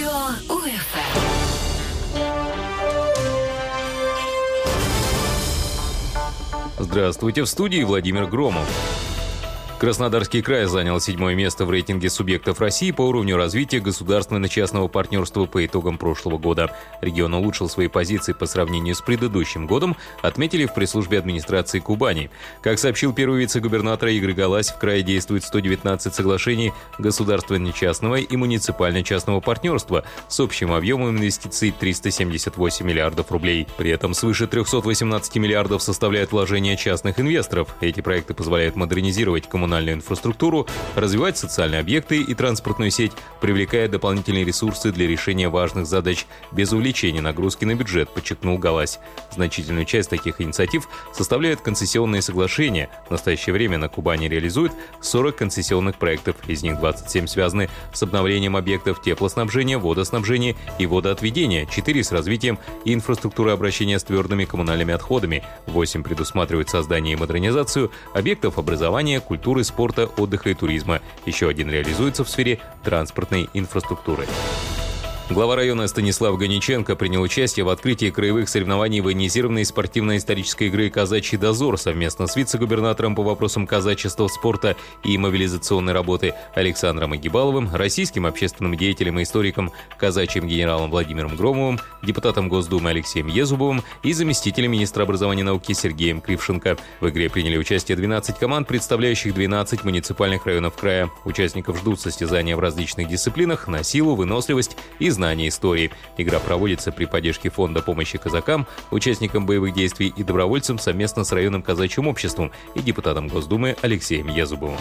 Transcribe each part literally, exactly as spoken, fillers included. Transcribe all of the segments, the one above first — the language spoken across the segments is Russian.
Радио УФМ. Здравствуйте, в студии Владимир Громов. Краснодарский край занял седьмое место в рейтинге субъектов России по уровню развития государственно-частного партнерства по итогам прошлого года. Регион улучшил свои позиции по сравнению с предыдущим годом, отметили в пресс-службе администрации Кубани. Как сообщил первый вице-губернатор Игорь Галась, в крае действует сто девятнадцать соглашений государственно-частного и муниципально-частного партнерства с общим объемом инвестиций триста семьдесят восемь миллиардов рублей. При этом свыше триста восемнадцать миллиардов составляют вложения частных инвесторов. Эти проекты позволяют модернизировать коммунальную инфраструктуру, развивать социальные объекты и транспортную сеть, привлекая дополнительные ресурсы для решения важных задач без увеличения нагрузки на бюджет, подчеркнул Галась. Значительную часть таких инициатив составляют концессионные соглашения. В настоящее время на Кубани реализуют сорок концессионных проектов, из них двадцать семь связаны с обновлением объектов теплоснабжения, водоснабжения и водоотведения, четыре с развитием инфраструктуры обращения с твердыми коммунальными отходами, восемь предусматривают создание и модернизацию объектов образования, культуры, спорта, отдыха и туризма. Еще один реализуется в сфере транспортной инфраструктуры. Глава района Станислав Ганиченко принял участие в открытии краевых соревнований военизированной спортивно-исторической игры «Казачий дозор» совместно с вице-губернатором по вопросам казачества, спорта и мобилизационной работы Александром Агибаловым, российским общественным деятелем и историком, казачьим генералом Владимиром Громовым, депутатом Госдумы Алексеем Езубовым и заместителем министра образования и науки Сергеем Крившенко. В игре приняли участие двенадцать команд, представляющих двенадцать муниципальных районов края. Участников ждут состязания в различных дисциплинах на силу, выносливость и знание истории. Игра проводится при поддержке Фонда помощи казакам, участникам боевых действий и добровольцам совместно с районным казачьим обществом и депутатом Госдумы Алексеем Езубовым.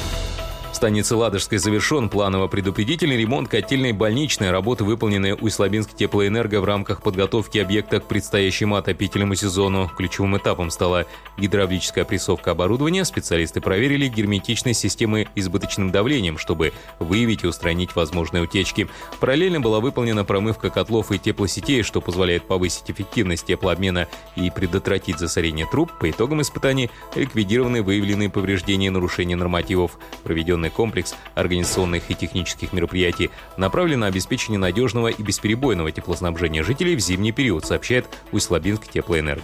В станице Ладожской завершен планово-предупредительный ремонт котельной больничной. Работы, выполненные Усть-Лабинск теплоэнерго в рамках подготовки объекта к предстоящему отопительному сезону. Ключевым этапом стала гидравлическая опрессовка оборудования. Специалисты проверили герметичность системы избыточным давлением, чтобы выявить и устранить возможные утечки. Параллельно была выполнена промывка котлов и теплосетей, что позволяет повысить эффективность теплообмена и предотвратить засорение труб. По итогам испытаний ликвидированы выявленные повреждения и нарушения нормативов. Проведенный комплекс организационных и технических мероприятий направлен на обеспечение надежного и бесперебойного теплоснабжения жителей в зимний период, сообщает Усть-Лабинск теплоэнерго.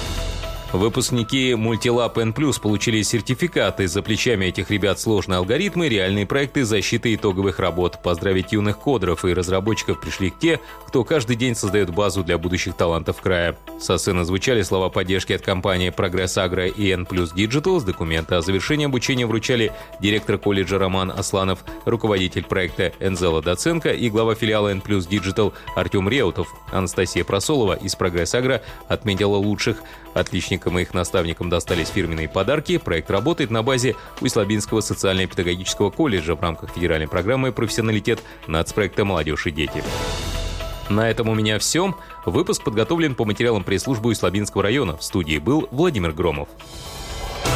Выпускники Multilab N плюс получили сертификаты. За плечами этих ребят сложные алгоритмы, реальные проекты защиты итоговых работ. Поздравить юных кодеров и разработчиков пришли те, кто каждый день создает базу для будущих талантов края. Со сцены звучали слова поддержки от компании «Прогресс Агро» и N плюс Digital. С документа о завершении обучения вручали директор колледжа Роман Асланов, руководитель проекта Энзела Доценко и глава филиала N плюс Digital Артем Реутов. Анастасия Просолова из «Прогресс Агро» отметила лучших. Отличникам и их наставникам достались фирменные подарки. Проект работает на базе Усть-Лабинского социально-педагогического колледжа в рамках федеральной программы «Профессионалитет» нацпроекта «Молодежь и дети». На этом у меня все. Выпуск подготовлен по материалам пресс-службы Усть-Лабинского района. В студии был Владимир Громов.